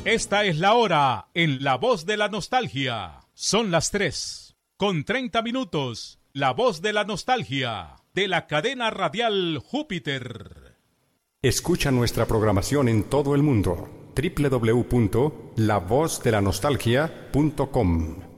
Esta es la hora en La Voz de la Nostalgia. Son las 3:30. La Voz de la Nostalgia, de la cadena radial Júpiter. Escucha nuestra programación en todo el mundo. www.lavozdeLaNostalgia.com